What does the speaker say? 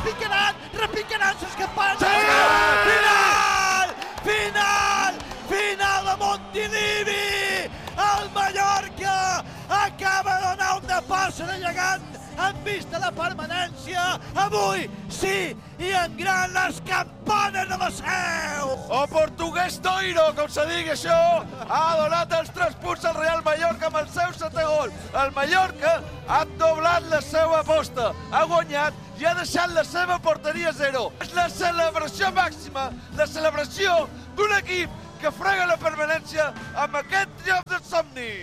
repicaran les campanes. Final de Montilivi! El Mallorca acaba de donar una passa de gegant en vista de permanència. Avui sí, i en gran les campanes de la Seu. O portuguès Toiro, com se digui això, ha donat els 3 punts al Real Mallorca amb el seu 7è gol. El Mallorca ha doblat la seva aposta, ha guanyat i ha deixat la seva porteria a 0. És la celebració màxima, la celebració d'un equip que frega la permanència amb aquest triomf del somni.